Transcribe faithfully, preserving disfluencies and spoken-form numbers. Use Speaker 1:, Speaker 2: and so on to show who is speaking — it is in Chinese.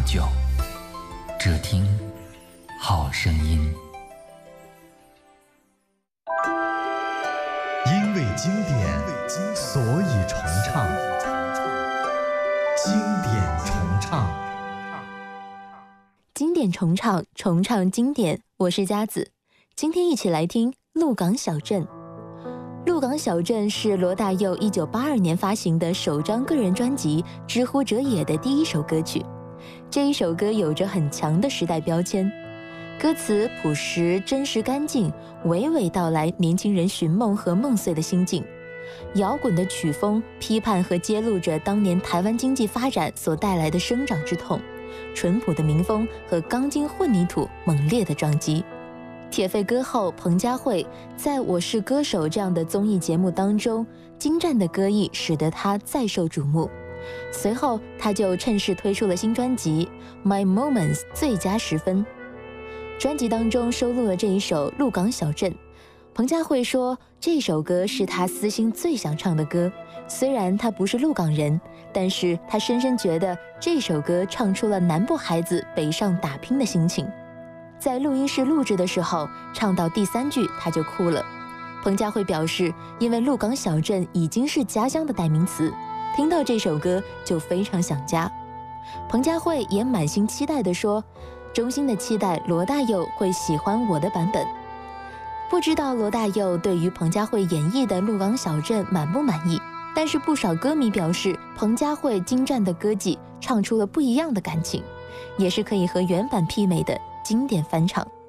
Speaker 1: 久，只听好声音。
Speaker 2: 因为经典，所以重唱。经典重唱，
Speaker 3: 经典重唱，重唱经典。我是佳子，今天一起来听《鹿港小镇》。《鹿港小镇》是罗大佑一九八二年发行的首张个人专辑《知乎者也》的第一首歌曲。这一首歌有着很强的时代标签，歌词朴实、真实、干净，娓娓道来年轻人寻梦和梦碎的心境。摇滚的曲风批判和揭露着当年台湾经济发展所带来的生长之痛，淳朴的民风和钢筋混凝土猛烈的撞击。铁肺歌后彭佳慧在《我是歌手》这样的综艺节目当中，精湛的歌艺使得她再受瞩目。随后，她就趁势推出了新专辑《My Moments》最佳十分。专辑当中收录了这一首《鹿港小镇》。彭佳慧说，这首歌是她私心最想唱的歌。虽然她不是鹿港人，但是她深深觉得这首歌唱出了南部孩子北上打拼的心情。在录音室录制的时候，唱到第三句她就哭了。彭佳慧表示，因为鹿港小镇已经是家乡的代名词，听到这首歌就非常想家。彭佳慧也满心期待地说，衷心的期待罗大佑会喜欢我的版本。不知道罗大佑对于彭佳慧演绎的《鹿港小镇》满不满意，但是不少歌迷表示，彭佳慧精湛的歌技唱出了不一样的感情，也是可以和原版媲美的经典翻唱。